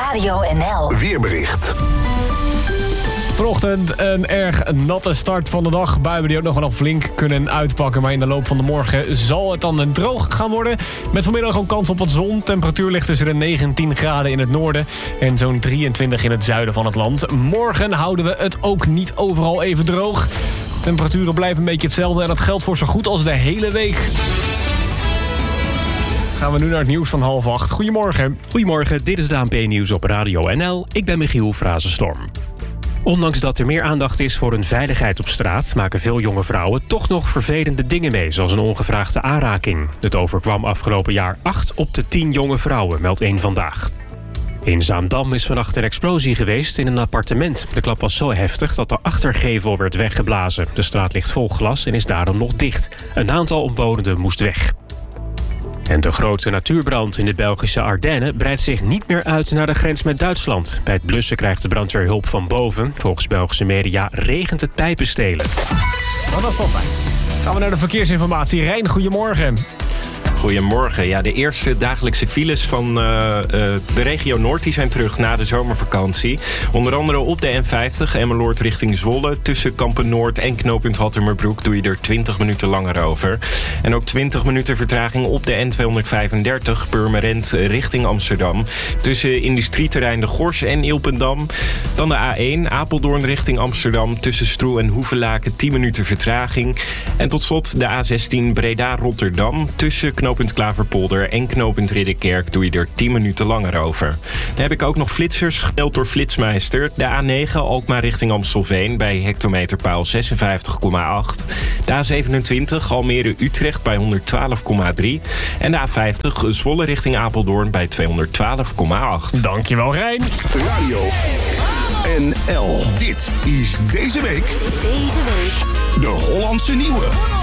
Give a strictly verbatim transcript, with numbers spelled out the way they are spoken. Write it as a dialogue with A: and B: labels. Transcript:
A: Radio N L
B: Weerbericht.
C: Vanochtend een erg natte start van de dag. Buien die ook nog wel flink kunnen uitpakken. Maar in de loop van de morgen zal het dan droog gaan worden. Met vanmiddag ook kans op wat zon. Temperatuur ligt tussen de negentien graden in het noorden en zo'n drieëntwintig in het zuiden van het land. Morgen houden we het ook niet overal even droog. Temperaturen blijven een beetje hetzelfde en dat geldt voor zo goed als de hele week. Gaan we nu naar het nieuws van half acht. Goedemorgen.
D: Goedemorgen, dit is de A N P-nieuws op Radio N L. Ik ben Michiel Frazenstorm. Ondanks dat er meer aandacht is voor hun veiligheid op straat, maken veel jonge vrouwen toch nog vervelende dingen mee, zoals een ongevraagde aanraking. Het overkwam afgelopen jaar acht op de tien jonge vrouwen, meldt één Vandaag. In Zaandam is vannacht een explosie geweest in een appartement. De klap was zo heftig dat de achtergevel werd weggeblazen. De straat ligt vol glas en is daarom nog dicht. Een aantal omwonenden moest weg. En de grote natuurbrand in de Belgische Ardennen breidt zich niet meer uit naar de grens met Duitsland. Bij het blussen krijgt de brandweer hulp van boven. Volgens Belgische media regent het pijpenstelen.
C: Nou, dat is wel fijn. Gaan we naar de verkeersinformatie. Rijn, goedemorgen.
E: Goedemorgen. Ja, de eerste dagelijkse files van uh, uh, de regio Noord die zijn terug na de zomervakantie. Onder andere op de N vijftig, Emmeloord richting Zwolle. Tussen Kampen Noord en knooppunt Hattemerbroek doe je er twintig minuten langer over. En ook twintig minuten vertraging op de N tweehonderdvijfendertig, Purmerend richting Amsterdam. Tussen industrieterrein De Gors en Ilpendam. Dan de A één, Apeldoorn richting Amsterdam. Tussen Stroe en Hoevelaken tien minuten vertraging. En tot slot de A zestien, Breda-Rotterdam. Tussen knooppunt Klaverpolder en knooppunt Ridderkerk doe je er tien minuten langer over. Dan heb ik ook nog flitsers gemeld door Flitsmeister. De A negen, Alkmaar richting Amstelveen bij hectometerpaal zesenvijftig komma acht. De A zevenentwintig, Almere-Utrecht bij honderdtwaalf komma drie. En de A vijftig, Zwolle richting Apeldoorn bij tweehonderdtwaalf komma acht.
C: Dankjewel, Rijn.
B: Radio N L. Dit is deze week...
A: Deze week
B: de Hollandse Nieuwe.